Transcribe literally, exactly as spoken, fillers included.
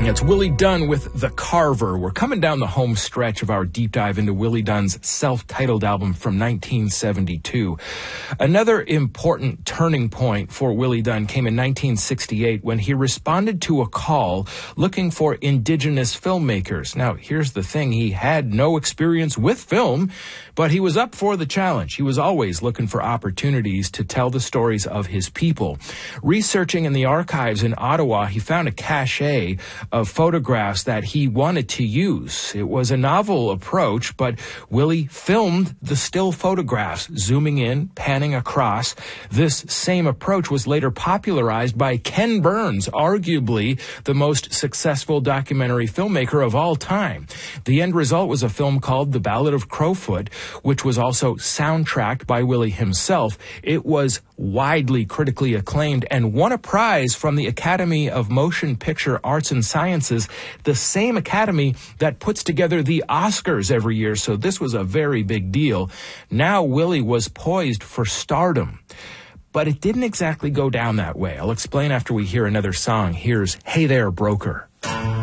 It's Willie Dunn with The Carver. We're coming down the home stretch of our deep dive into Willie Dunn's self-titled album from nineteen seventy-two. Another important turning point for Willie Dunn came in nineteen sixty-eight when he responded to a call looking for indigenous filmmakers. Now, here's the thing. He had no experience with film, but he was up for the challenge. He was always looking for opportunities to tell the stories of his people. Researching in the archives in Ottawa, he found a cache of photographs that he wanted to use. It was a novel approach, but Willie filmed the still photographs, zooming in, panning across. This same approach was later popularized by Ken Burns, arguably the most successful documentary filmmaker of all time. The end result was a film called The Ballad of Crowfoot, which was also soundtracked by Willie himself. It was widely critically acclaimed and won a prize from the Academy of Motion Picture Arts and Sciences, the same academy that puts together the Oscars every year. So this was a very big deal. Now Willie was poised for stardom. But it didn't exactly go down that way. I'll explain after we hear another song. Here's Hey There, Broker.